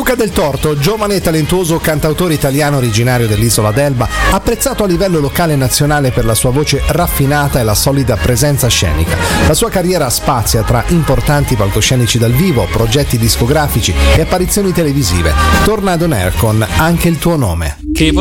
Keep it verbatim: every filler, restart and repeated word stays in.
Luca Del Torto, giovane e talentuoso cantautore italiano originario dell'isola d'Elba, apprezzato a livello locale e nazionale per la sua voce raffinata e la solida presenza scenica. La sua carriera spazia tra importanti palcoscenici dal vivo, progetti discografici e apparizioni televisive. Torna ad On Air con Anche il tuo nome. Che